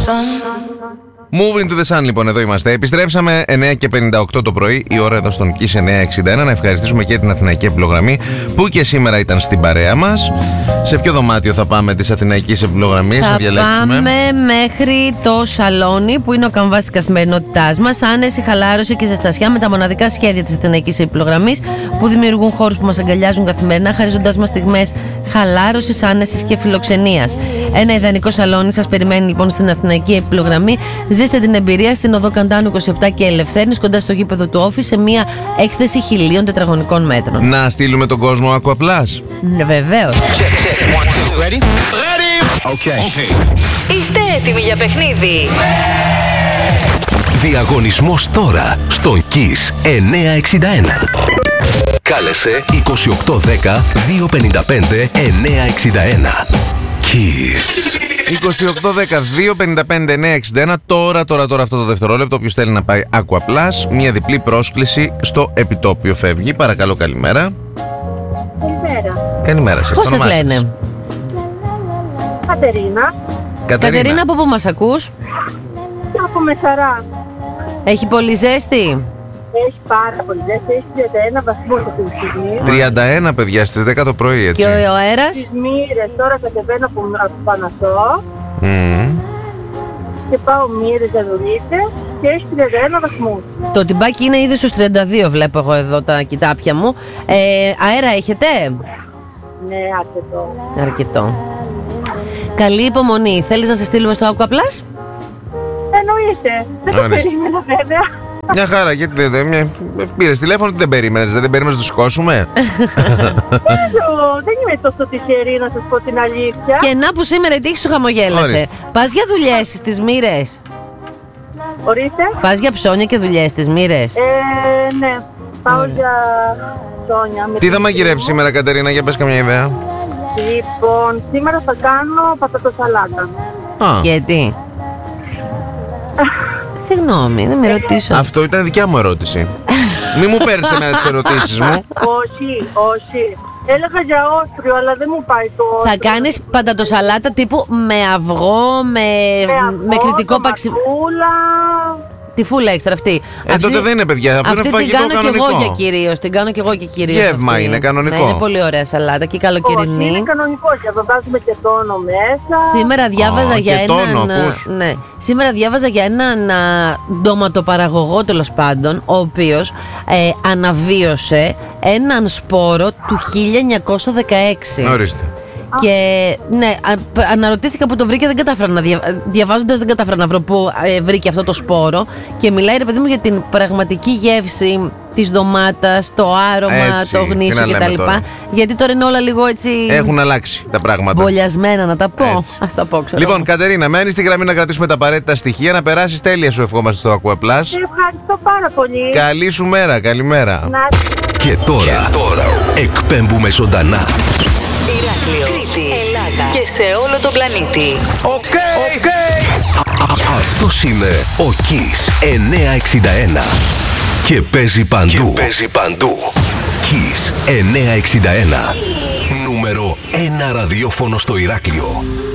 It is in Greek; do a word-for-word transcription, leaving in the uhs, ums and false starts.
Moving to the Sun, λοιπόν, εδώ είμαστε. Επιστρέψαμε εννιά και πενήντα οκτώ το πρωί, η ώρα εδώ στον Kiss εννιά εξήντα ένα. Να ευχαριστήσουμε και την Αθηναϊκή Επιλογραμμή που και σήμερα ήταν στην παρέα μας. Σε ποιο δωμάτιο θα πάμε της Αθηναϊκής Επιλογραμμής, θα διαλέξουμε? Πάμε μέχρι το σαλόνι που είναι ο καμβάς της καθημερινότητάς μας. Άνεση, χαλάρωση και ζεστασιά με τα μοναδικά σχέδια της Αθηναϊκής Επιλογραμμής που δημιουργούν χώρους που μας αγκαλιάζουν καθημερινά, χαρίζοντας μας στιγμές χαλάρωσης, άνεσης και φιλοξενίας. Ένα ιδανικό σαλόνι σας περιμένει λοιπόν στην Αθηναϊκή Επιλογραμμή. Ζήστε την εμπειρία στην οδό Καντάνου είκοσι επτά και Ελευθέρνης, κοντά στο γήπεδο του Όφη, σε μια έκθεση χιλίων τετραγωνικών μέτρων. Να στείλουμε τον κόσμο Aqua Plus. Ναι, βεβαίως. Ready? Ready? Okay. Okay. Είστε έτοιμοι για παιχνίδι? Διαγωνισμός τώρα στον Kiss εννιά εξήντα ένα. Κάλεσε είκοσι οκτώ δέκα δύο πενήντα πέντε εννιά εξήντα ένα. Kiss. είκοσι οκτώ δέκα δύο πενήντα πέντε εννιά εξήντα ένα. Τώρα, τώρα, τώρα αυτό το δευτερόλεπτο. Όποιος θέλει να πάει Aqua Plus, μια διπλή πρόσκληση στο επιτόπιο φεύγει. Παρακαλώ, καλημέρα. Καλημέρα. Καλημέρα σας. Πώς σας λένε? Κατερίνα. Κατερίνα. Κατερίνα, από πού μας ακούς? Από Μεσαρά. Έχει πολύ ζέστη? Έχει πάρα πολύ ζέστη. Έχει τριάντα ένα βαθμούς αυτή τη στιγμή. τριάντα ένα, παιδιά, στις δέκα το πρωί, έτσι. Και ο αέρας? Στις Μύρες, τώρα κατεβαίνω από, από Πανασό Mm. και πάω Μύρες για δουλίτες και έχει τριάντα ένα βαθμούς. Το τυμπάκι είναι ήδη στους τριάντα δύο, βλέπω εγώ εδώ τα κοιτάπια μου. Ε, αέρα έχετε? Ναι, αρκετό. Αρκετό. Καλή υπομονή. Θέλεις να σε στείλουμε στο Aqua Plus? Εννοείται. Δεν το Ορίστε. περίμενα βέβαια. Μια χαρά, γιατί δεν, δεν, μια- πήρες τηλέφωνο, τι δεν περίμενες, δεν περίμενες να το σηκώσουμε. Δεν είμαι τόσο τυχερή να σας πω την αλήθεια. Και να που σήμερα η τύχη σου χαμογέλασε. Ορίστε. Πας για δουλειές στις Μύρες? Ορίστε. Πας για ψώνια και δουλειές στις Μύρες? Ε, ναι. Πάω για Σόνια. με Τι θα την- μαγειρέψει σήμερα, Κατερίνα, για πες καμιά ιδέα. Λοιπόν, σήμερα θα κάνω πατατοσαλάτα. Α, Γιατί? Συγγνώμη, δεν με ρωτήσω. αυτό ήταν δικιά μου ερώτηση. Μη μου παίρνεις εμένα τις ερωτήσεις μου. Όχι, όχι. Έλεγα για όστριο, αλλά δεν μου πάει το όστριο. Θα κάνεις πατατοσαλάτα τύπου με αυγό, με, αυγό, με κριτικό παξι... τοματούλα. Τη φούλα έξτρα αυτή. Ε, τότε δεν είναι, παιδιά, αυτό είναι αυτή φαγητό την κάνω κανονικό. και εγώ για κυρίως. Την κάνω και εγώ και κυρίως. Γεύμα αυτή. είναι, κανονικό. Ναι, είναι πολύ ωραία σαλάτα και καλοκαιρινή. Όχι, είναι κανονικό και εδώ βάζουμε και τόνο μέσα. Σήμερα διάβαζα Α, για και τόνο, έναν. ακούς. Ναι. Σήμερα διάβαζα για έναν α, ντοματοπαραγωγό, τέλος πάντων, ο οποίος ε, αναβίωσε έναν σπόρο του χίλια εννιακόσια δεκαέξι. Ορίστε. Και ναι, α, π- αναρωτήθηκα που το βρήκε, δεν κατάφερα να δια... διαβάζοντας δεν κατάφερα να βρω πού ε, βρήκε αυτό το σπόρο. Και μιλάει, ρε παιδί μου, για την πραγματική γεύση της ντομάτας, το άρωμα, Έτσι, το τι να γνήσιο λέμε κτλ. τώρα. Γιατί τώρα είναι όλα λίγο έτσι Έχουν αλλάξει τα πράγματα. μπολιασμένα, να τα πω. Έτσι. Ας τα πω, ξέρω. Λοιπόν, Κατερίνα, μένει στη γραμμή να κρατήσουμε τα απαραίτητα στοιχεία, να περάσεις τέλεια, σου ευχόμαστε στο Aqua Plus. Ευχαριστώ πάρα πολύ. Καλή σου μέρα, καλημέρα. Να... Και τώρα, τώρα εκπέμπουμε ζωντανά Ηράκλειο, Κρήτη, Ελλάδα και σε όλο τον πλανήτη. Οκ, οκ. Αυτός είναι ο Kiss εννιά εξήντα ένα. Και παίζει παντού. Και παίζει παντού. Kiss εννιά εξήντα ένα. Νούμερο ένα ραδιόφωνο στο Ηράκλειο.